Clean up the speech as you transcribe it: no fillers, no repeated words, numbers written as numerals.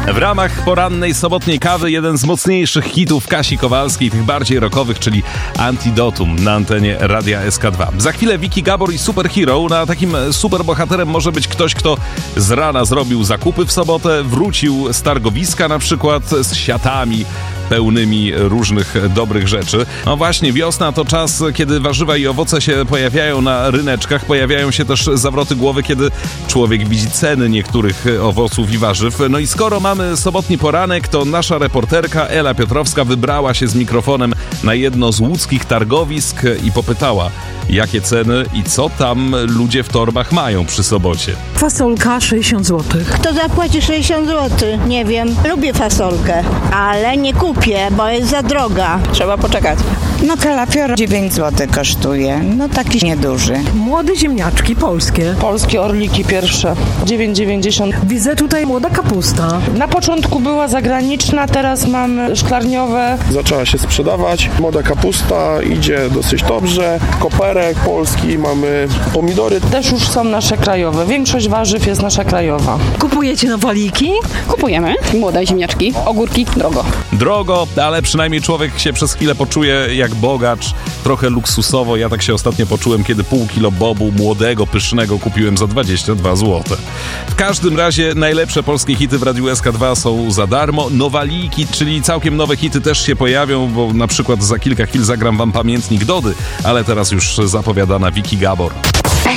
W ramach porannej sobotniej kawy jeden z mocniejszych hitów Kasi Kowalskiej, tych bardziej rockowych, czyli Antidotum na antenie Radia SK2. Za chwilę Vicky Gabor i Superhero. Na takim superbohaterem może być ktoś, kto z rana zrobił zakupy w sobotę, wrócił z targowiska na przykład z siatami pełnymi różnych dobrych rzeczy. No właśnie, wiosna to czas, kiedy warzywa i owoce się pojawiają na ryneczkach. Pojawiają się też zawroty głowy, kiedy człowiek widzi ceny niektórych owoców i warzyw. No i skoro mamy sobotni poranek, to nasza reporterka Ela Piotrowska wybrała się z mikrofonem na jedno z łódzkich targowisk i popytała, jakie ceny i co tam ludzie w torbach mają przy sobocie. Fasolka 60 zł. Kto zapłaci 60 zł? Nie wiem. Lubię fasolkę, ale nie kupię, bo jest za droga. Trzeba poczekać. No kalafior 9 zł kosztuje, no taki nieduży. Młode ziemniaczki polskie. Polskie orliki pierwsze, 9,90. Widzę tutaj młoda kapusta. Na początku była zagraniczna, teraz mamy szklarniowe. Zaczęła się sprzedawać, młoda kapusta idzie dosyć dobrze, koperek polski, mamy pomidory. Też już są nasze krajowe, większość warzyw jest nasza krajowa. Kupujecie nowaliki? Kupujemy młode ziemniaczki, ogórki, drogo. Drogo, ale przynajmniej człowiek się przez chwilę poczuje jak bogacz, trochę luksusowo. Ja tak się ostatnio poczułem, kiedy pół kilo bobu młodego, pysznego kupiłem za 22 zł. W każdym razie najlepsze polskie hity w Radiu SK2 są za darmo. Nowaliki, czyli całkiem nowe hity też się pojawią, bo na przykład za kilka chwil zagram wam Pamiętnik Dody, ale teraz już zapowiadana Vicky Gabor.